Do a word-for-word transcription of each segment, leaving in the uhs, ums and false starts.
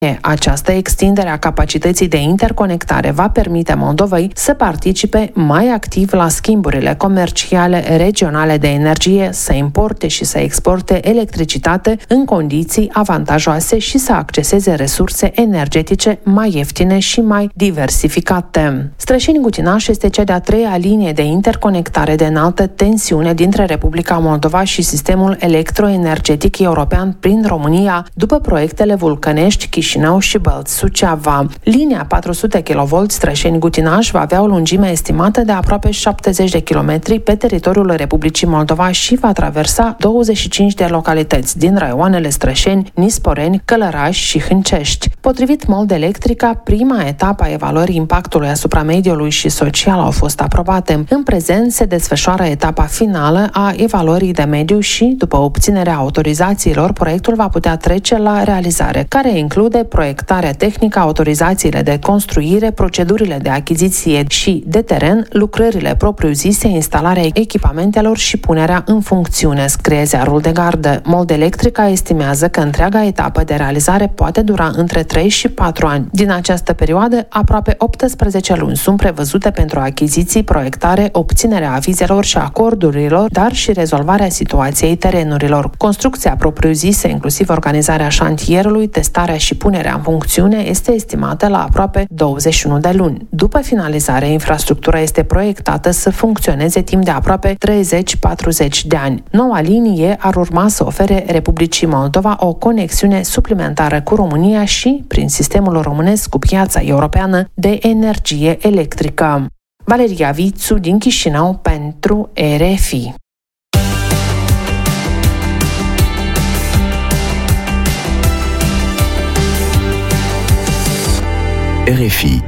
Această extindere a capacității de interconectare va permite Moldovei să participe mai activ la schimburile comerciale regionale de energie, să importe și să exporte electricitate în condiții avantajoase și să acceseze resurse energetice mai ieftine și mai diversificate. Strășeni-Gutinaș este cea de-a treia linie de interconectare de înaltă tensiune dintre Republica Moldova și sistemul electroenergetic european prin România, după proiectele Vulcănești, Chișinău și Bălți-Suceava. Linia patru sute kilovolți Strășeni-Gutinaș va avea o lungime estimată de aproape șaptezeci de kilometri pe teritoriul Republicii Moldova și va traversa douăzeci și cinci de localități din raioanele Strășeni, Nisporeni, Călăraș și Hâncești. Potrivit Moldelectrica, prima etapă a evaluării impactului asupra mediului și social au fost aprobate. În prezent se desfășoară etapa finală a evaluării de mediu și, după obținerea autorizațiilor, proiectul va putea trece la realizare, care include proiectarea tehnică, autorizațiile de construire, procedurile de achiziție și de teren, lucrările propriu-zise, instalarea echipamentelor și punerea în funcțiune, scrie Ziarul de Gardă. Moldelectrica estimează că întreaga etapă de realizare poate dura între trei și patru ani. Din această perioadă, aproape optsprezece luni sunt prevăzute pentru achiziții, proiectare, obținerea avizelor și acordurilor, dar și rezolvarea situației terenurilor. Construcția propriu-zisă, inclusiv organizarea șantierului, testarea și punerea în funcțiune, este estimată la aproape douăzeci și unu de luni. După finalizare, infrastructura este proiectată să funcționeze timp de aproape treizeci patruzeci de ani. Noua linie ar urma să ofere Republicii Moldova o conexiune suplimentară cu România și, prin sistemul românesc, cu piața europeană de energie electrică. Valeria Vițu din Chișinău pentru R F I. R F I.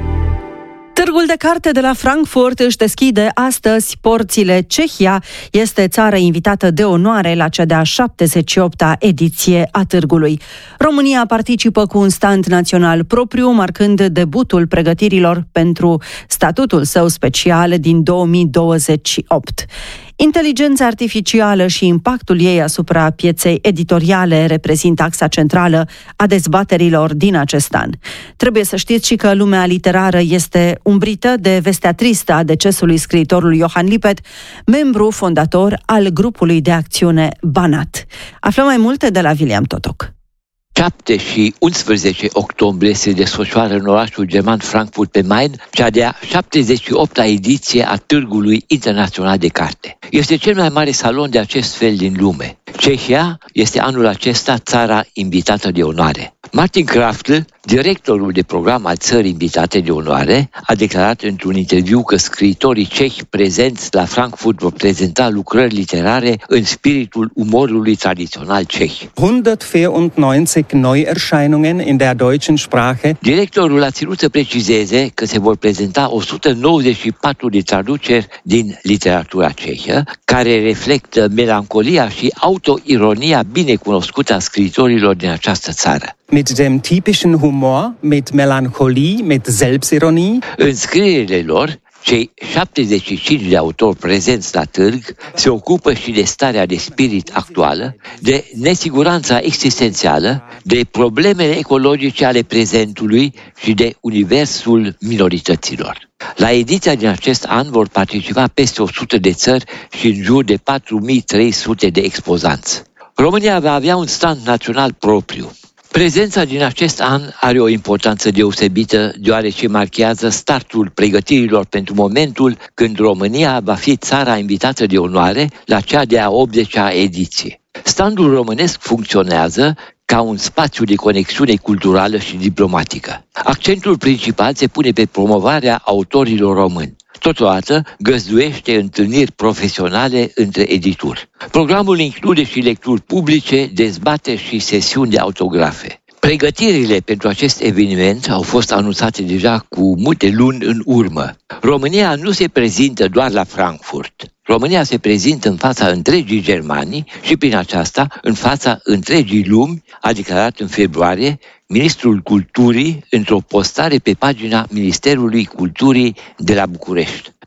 Târgul de carte de la Frankfurt își deschide astăzi porțile. Cehia este țară invitată de onoare la cea de-a șaptezeci și opta ediție a târgului. România participă cu un stand național propriu, marcând debutul pregătirilor pentru statutul său special din două mii douăzeci și opt. Inteligența artificială și impactul ei asupra pieței editoriale reprezintă axa centrală a dezbaterilor din acest an. Trebuie să știți și că lumea literară este umbrită de vestea tristă a decesului scriitorului Iohan Lipet, membru fondator al grupului de acțiune Banat. Aflăm mai multe de la William Totoc. șapte și unsprezece octombrie se desfășoară în orașul german Frankfurt pe Main cea de-a șaptezeci și opta ediție a Târgului Internațional de Carte. Este cel mai mare salon de acest fel din lume. Cehia este anul acesta țara invitată de onoare. Martin Kraftl, directorul de program al țării invitate de onoare, a declarat într-un interviu că scriitorii cehi prezenți la Frankfurt vor prezenta lucrări literare în spiritul umorului tradițional ceh. o sută vierundneunzig Neuerscheinungen in der deutschen Sprache. Directorul a ținut să precizeze că se vor prezenta o sută nouăzeci și patru de traduceri din literatura cehă, care reflectă melancolia și autoironia binecunoscută a scriitorilor din această țară. Mit dem typischen Humor, mit Melancholie, mit Selbstironie. În scrierile lor, cei șaptezeci și cinci de autori prezenți la târg se ocupă și de starea de spirit actuală, de nesiguranța existențială, de problemele ecologice ale prezentului și de universul minorităților. La ediția din acest an vor participa peste o sută de țări și în jur de patru mii trei sute de expozanți. România va avea un stand național propriu. Prezența din acest an are o importanță deosebită, deoarece marchează startul pregătirilor pentru momentul când România va fi țara invitată de onoare la cea de-a optzecea ediție. Standul românesc funcționează ca un spațiu de conexiune culturală și diplomatică. Accentul principal se pune pe promovarea autorilor români. Totodată găzduiește întâlniri profesionale între edituri. Programul include și lecturi publice, dezbateri și sesiuni de autografe. Pregătirile pentru acest eveniment au fost anunțate deja cu multe luni în urmă. România nu se prezintă doar la Frankfurt. România se prezintă în fața întregii Germanii și prin aceasta în fața întregii lumi, a declarat în februarie ministrul Culturii într-o postare pe pagina Ministerului Culturii de la București.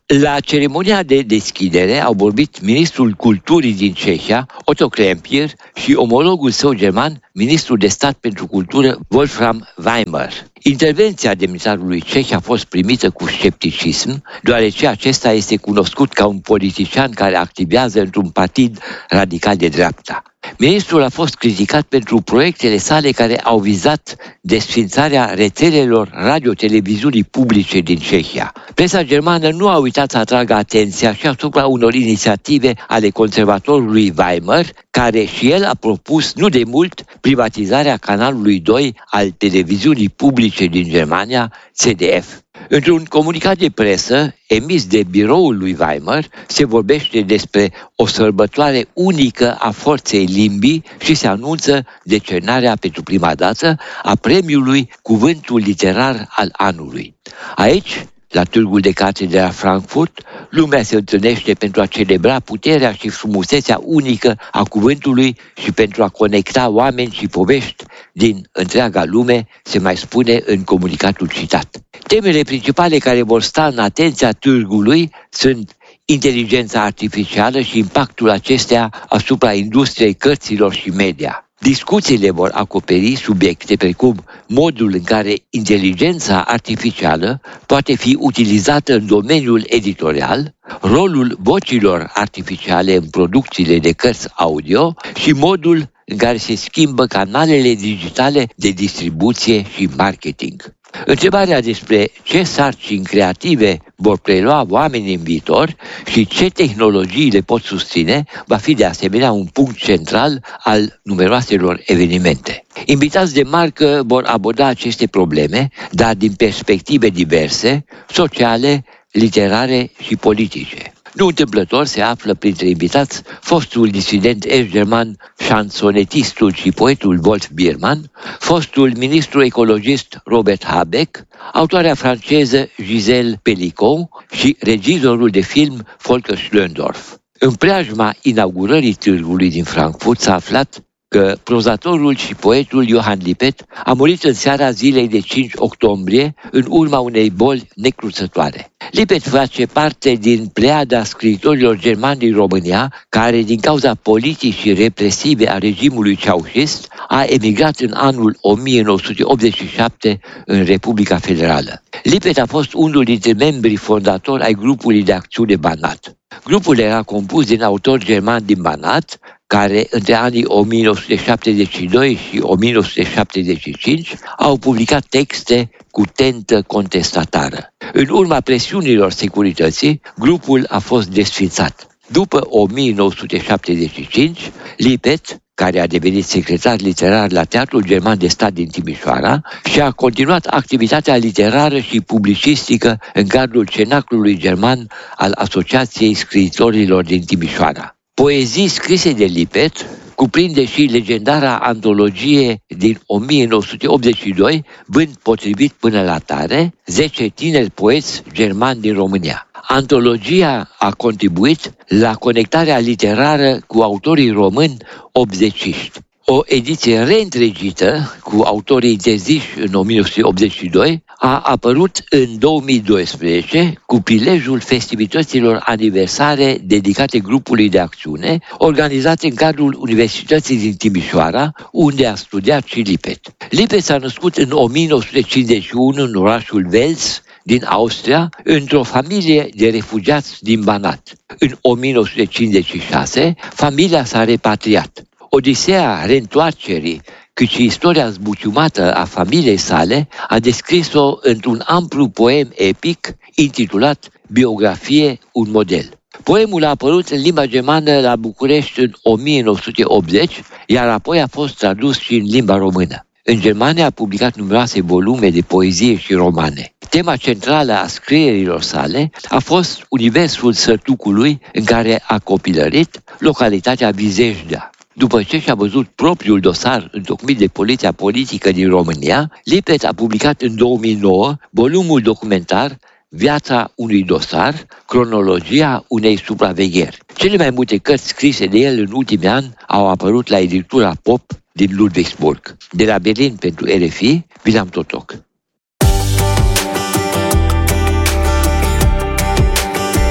La ceremonia de deschidere au vorbit ministrul culturii din Cehia, Otto Krempier, și omologul său german, ministrul de stat pentru cultură, Wolfram Weimer. Intervenția demnitarului ceh a fost primită cu scepticism, deoarece acesta este cunoscut ca un politician care activează într-un partid radical de dreapta. Ministrul a fost criticat pentru proiectele sale care au vizat desființarea rețelelor radio-televiziunii publice din Cehia. Presa germană nu a uitat să atragă atenția și asupra unor inițiative ale conservatorului Weimer, care și el a propus nu de mult privatizarea canalului doi al televiziunii publice din Germania, C D F. Într-un comunicat de presă emis de biroul lui Weimer se vorbește despre o sărbătoare unică a forței limbii și se anunță decernarea pentru prima dată a premiului Cuvântul Literar al Anului. Aici, la Târgul de Carte de la Frankfurt, lumea se întâlnește pentru a celebra puterea și frumusețea unică a cuvântului și pentru a conecta oameni și povești din întreaga lume, se mai spune în comunicatul citat. Temele principale care vor sta în atenția târgului sunt inteligența artificială și impactul acesteia asupra industriei cărților și media. Discuțiile vor acoperi subiecte precum modul în care inteligența artificială poate fi utilizată în domeniul editorial, rolul vocilor artificiale în producțiile de cărți audio și modul în care se schimbă canalele digitale de distribuție și marketing. Întrebarea despre ce sarcini creative vor prelua oamenii în viitor și ce tehnologii le pot susține va fi de asemenea un punct central al numeroaselor evenimente. Invitați de marcă vor aborda aceste probleme, dar din perspective diverse, sociale, literare și politice. Nu întâmplător se află printre invitați fostul disident est-german, șansonetistul și poetul Wolf Biermann, fostul ministru ecologist Robert Habeck, autoarea franceză Gisèle Pelicot și regizorul de film Volker Schlöndorff. În preajma inaugurării târgului din Frankfurt s-a aflat că prozatorul și poetul Johann Lippert a murit în seara zilei de cinci octombrie în urma unei boli necruțătoare. Lippert face parte din pleiada scriitorilor germani din România, care din cauza politicii represive a regimului ceaușist a emigrat în anul o mie nouă sute optzeci și șapte în Republica Federală. Lippert a fost unul dintre membrii fondatori ai grupului de acțiune Banat. Grupul era compus din autori germani din Banat, care între anii o mie nouă sute șaptezeci și doi și o mie nouă sute șaptezeci și cinci au publicat texte cu tentă contestatară. În urma presiunilor securității, grupul a fost desființat. După o mie nouă sute șaptezeci și cinci, Lippert, care a devenit secretar literar la Teatrul German de Stat din Timișoara, și a continuat activitatea literară și publicistică în cadrul Cenaclului German al Asociației Scriitorilor din Timișoara. Poezii scrise de Lippert cuprinde și legendara antologie din o mie nouă sute optzeci și doi, Vânt potrivit până la tare, zece tineri poeți germani din România. Antologia a contribuit la conectarea literară cu autorii români obzeciști. O ediție reîntregită cu autorii interziși în o mie nouă sute optzeci și doi a apărut în două mii doisprezece cu prilejul festivităților aniversare dedicate grupului de acțiune organizate în cadrul Universității din Timișoara, unde a studiat și Lippert. Lippert s-a născut în o mie nouă sute cincizeci și unu în orașul Wels din Austria, într-o familie de refugiați din Banat. În o mie nouă sute cincizeci și șase, familia s-a repatriat. Odiseea reîntoarcerii, cât și istoria zbuciumată a familiei sale, a descris-o într-un amplu poem epic intitulat Biografie, un model. Poemul a apărut în limba germană la București în o mie nouă sute optzeci, iar apoi a fost tradus și în limba română. În Germania a publicat numeroase volume de poezie și romane. Tema centrală a scrierilor sale a fost universul sătucului în care a copilărit, localitatea Vizejdea. După ce și-a văzut propriul dosar întocmit de poliția politică din România, Lippert a publicat în două mii nouă volumul documentar Viața unui dosar, cronologia unei supravegheri. Cele mai multe cărți scrise de el în ultimii ani au apărut la editura Pop din Ludwigsburg. De la Berlin pentru R F I, William Totoc.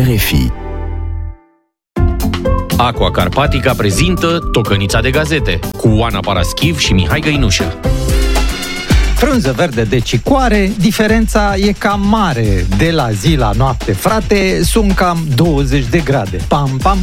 R F I. Aqua Carpatica prezintă Tocănița de gazete cu Oana Paraschiv și Mihai Găinușă. Frunză verde de cicoare, diferența e cam mare. De la zi la noapte, frate, sunt cam douăzeci de grade. Pam, pam!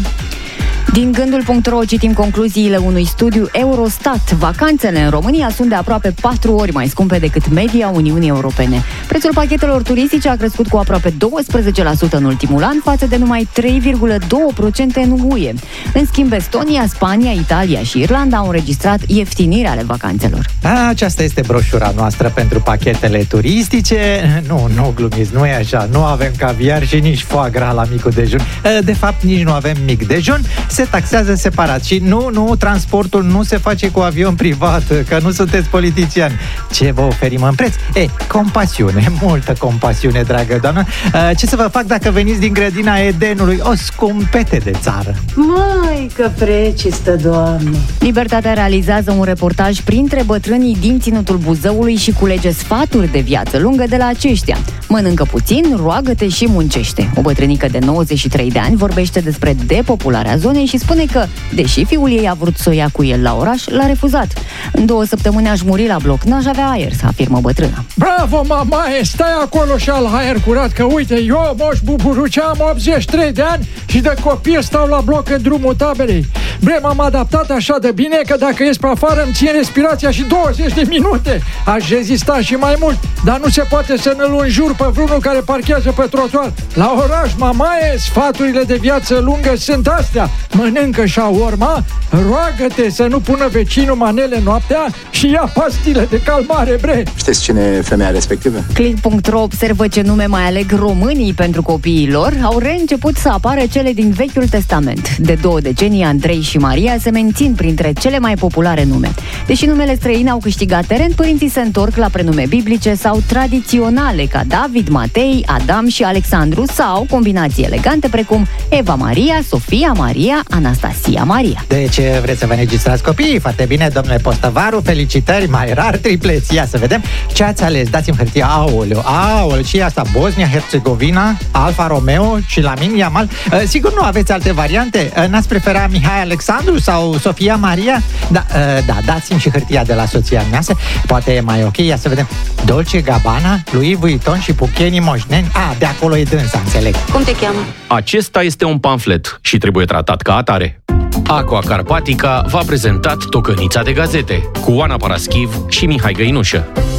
Din gândul punct ro citim concluziile unui studiu Eurostat. Vacanțele în România sunt de aproape patru ori mai scumpe decât media Uniunii Europene. Prețul pachetelor turistice a crescut cu aproape doisprezece la sută în ultimul an, față de numai trei virgulă doi la sută în U E. În schimb, Estonia, Spania, Italia și Irlanda au înregistrat ieftinirea ale vacanțelor. Aceasta este broșura noastră pentru pachetele turistice. Nu, nu glumiți, nu e așa. Nu avem caviar și nici foie gras la micul dejun. De fapt, nici nu avem mic dejun. Se taxează separat și nu, nu, transportul nu se face cu avion privat, că nu sunteți politiciani. Ce vă oferim în preț? E, compasiune, multă compasiune, dragă doamnă. Ce să vă fac dacă veniți din grădina Edenului, o scumpete de țară? Măi, că precistă, Doamne! Libertatea realizează un reportaj printre bătrânii din Ținutul Buzăului și culege sfaturi de viață lungă de la aceștia. Mănâncă puțin, roagă-te și muncește. O bătrânică de nouăzeci și trei de ani vorbește despre depopularea zonei și spune că, deși fiul ei a vrut să o ia cu el la oraș, l-a refuzat. În două săptămâni aș muri la bloc, n-aș avea aer, afirmă bătrâna. Bravo, mamaie, stai acolo și al aer curat, că uite, eu, moș Buburucea, am optzeci și trei de ani și de copil stau la bloc în drumul taberei. Bre, m-am adaptat așa de bine că dacă ies pe afară îmi țin respirația și douăzeci de minute. Aș rezista și mai mult, dar nu se poate să ne-l înjur pe vreunul care parchează pe trotuar. La oraș, mamaie, sfaturile de viață lungă sunt astea. Mănâncă șaorma, roagă-te să nu pună vecinul manele noaptea și ia pastile de calmare, bre. Știți cine e femeia respectivă? Click punct ro observă ce nume mai aleg românii pentru copiii lor. Au reînceput să apară cele din Vechiul Testament. De două decenii, Andrei și Maria se mențin printre cele mai populare nume. Deși numele străine au câștigat teren, părinții se întorc la prenume biblice sau tradiționale, ca David, Matei, Adam și Alexandru, sau combinații elegante precum Eva Maria, Sofia Maria, Anastasia Maria. Deci vreți să vă înregistrați copiii? Foarte bine, domnule Postăvaru, felicitări, mai rar tripleți. Ia să vedem ce ați ales. Dați-mi hârtia. Aoleu, aoleu, ce e asta? Bosnia-Herzegovina, Alfa Romeo și Lamin Yamal. Uh, sigur nu aveți alte variante? Uh, n-ați prefera Mihai Alexandru sau Sofia Maria? Da, uh, da, dați-mi și hârtia de la soția mea. Poate e mai ok. Ia să vedem. Dolce Gabbana, Louis Vuitton și Pucheni Moșneni. Ah, de acolo e dânsa, înțeleg. Cum te cheamă? Acesta este un pamflet și trebuie tratat ca atare. Aqua Carpatica v-a prezentat Tocănița de gazete cu Oana Paraschiv și Mihai Găinușă.